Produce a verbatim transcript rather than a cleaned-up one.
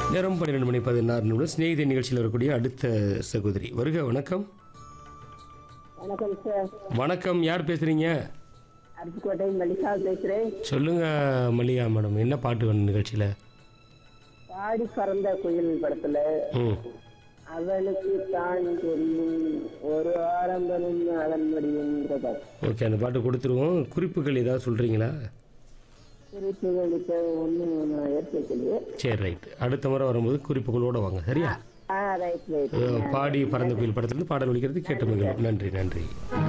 நேரம் பன்னிரெண்டு மணி பதினாறு நிமிடம் சிநேகிதி நிகழ்ச்சியில் வரக்கூடிய அடுத்த சகோதரி வருக. வணக்கம். வணக்கம் சார். வணக்கம், யார் பேசுறீங்க? அருப்புக்கோட்டை மல்லிகா பேசுறேன். சொல்லுங்க மல்லிகா மேடம், என்ன பாட்டு வேணும் நிகழ்ச்சியில்? பாடி பறந்த குயில் படத்துல ம் அவனுக்கு தான் தெரியும் ஒரு ஆரம்பனும் அதன் முடியுங்கிற பாட்டு. ஓகே, அந்த பாட்டு கொடுத்துருவோம். குறிப்புகள் ஏதாவது சொல்கிறீங்களா? குறிப்புகளுக்கு ஒன்றும் நான் ஏற்படுத்தலையே. சரி, ரைட். அடுத்த முறை வரும்போது குறிப்புகளோடு வாங்க, சரியா? ஆ ரைட் ரைட். பாடி பறந்த கோயில் படத்துலேருந்து பாடல் ஒலிக்கிறது கேட்டு மகிழும். நன்றி நன்றி.